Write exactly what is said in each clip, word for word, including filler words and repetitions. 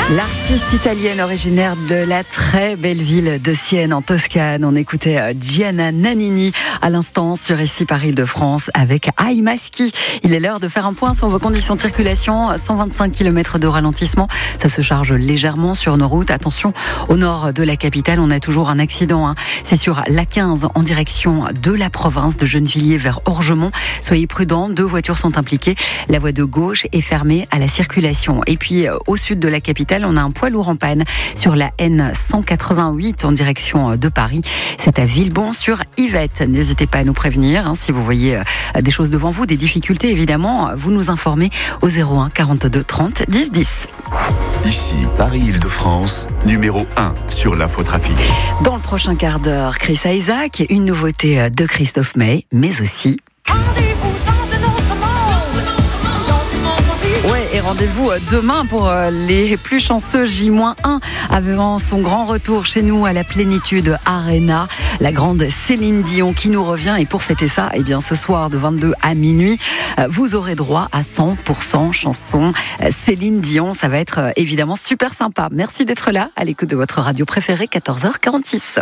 L'artiste italienne originaire de la très belle ville de Sienne en Toscane. On écoutait Gianna Nannini à l'instant sur Ici par Île-de-France avec Ai Maschi. Il est l'heure de faire un point sur vos conditions de circulation. cent vingt-cinq kilomètres de ralentissement. Ça se charge légèrement sur nos routes. Attention, au nord de la capitale, on a toujours un accident. Hein. C'est sur l'A quinze en direction de la province de Gennevilliers vers Orgemont. Soyez prudents, deux voitures sont impliquées. La voie de gauche est fermée à la circulation. Et puis, au sud de la capitale, on a un poids lourd en panne sur la N cent quatre-vingt-huit en direction de Paris. C'est à Villebon sur Yvette. N'hésitez pas à nous prévenir hein, si vous voyez des choses devant vous, des difficultés évidemment. Vous nous informez au zéro un quarante-deux trente dix dix. Ici, Paris-Île-de-France, numéro un sur l'infotrafic. Dans le prochain quart d'heure, Chris Isaak, une nouveauté de Christophe May, mais aussi... Ouais, et rendez-vous demain pour les plus chanceux J un avant son grand retour chez nous à la Plénitude Arena. La grande Céline Dion qui nous revient. Et pour fêter ça, eh bien, ce soir de vingt-deux à minuit, vous aurez droit à cent pour cent chansons Céline Dion. Ça va être évidemment super sympa. Merci d'être là à l'écoute de votre radio préférée, quatorze heures quarante-six.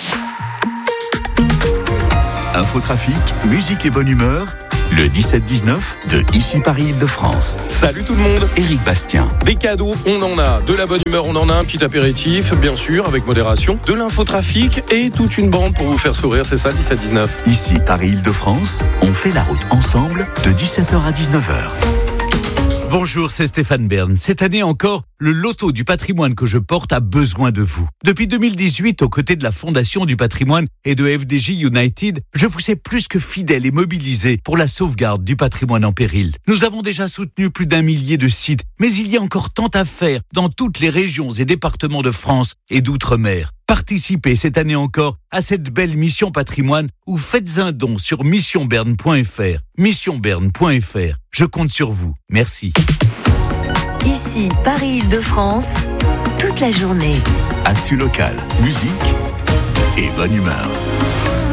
Infotrafic, musique et bonne humeur. Le dix-sept dix-neuf de Ici Paris-Île-de-France. Salut tout le monde. Éric Bastien. Des cadeaux, on en a. De la bonne humeur, on en a. Un petit apéritif, bien sûr, avec modération. De l'infotrafic et toute une bande pour vous faire sourire. C'est ça, dix-sept dix-neuf. Ici Paris-Île-de-France, on fait la route ensemble de dix-sept heures à dix-neuf heures. Bonjour, c'est Stéphane Bern. Cette année encore, le loto du patrimoine que je porte a besoin de vous. Depuis deux mille dix-huit, aux côtés de la Fondation du patrimoine et de F D J United, je vous sais plus que fidèle et mobilisé pour la sauvegarde du patrimoine en péril. Nous avons déjà soutenu plus d'un millier de sites, mais il y a encore tant à faire dans toutes les régions et départements de France et d'outre-mer. Participez cette année encore à cette belle mission patrimoine ou faites un don sur mission berne point f r. mission berne point f r. Je compte sur vous. Merci. Ici, Paris-Île-de-France, toute la journée. Actu local, musique et bonne humeur.